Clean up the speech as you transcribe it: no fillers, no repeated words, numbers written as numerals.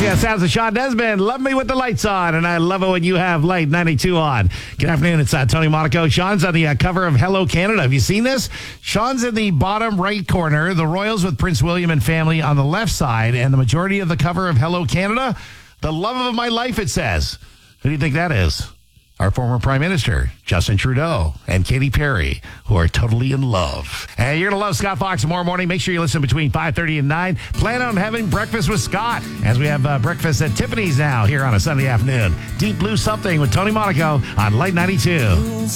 Yeah, sounds of Sean Desmond. Love me with the lights on, and I love it when you have Light 92 on. Good afternoon. It's Tony Monaco. Sean's on the cover of Hello Canada. Have you seen this? Sean's in the bottom right corner. The Royals with Prince William and family on the left side, and the majority of the cover of Hello Canada, the love of my life, it says. Who do you think that is? Our former Prime Minister, Justin Trudeau, and Katy Perry, who are totally in love. And you're going to love Scott Fox tomorrow morning. Make sure you listen between 5:30 and 9. Plan on having breakfast with Scott, as we have breakfast at Tiffany's now here on a Sunday afternoon. Deep Blue Something with Tony Monaco on Light 92.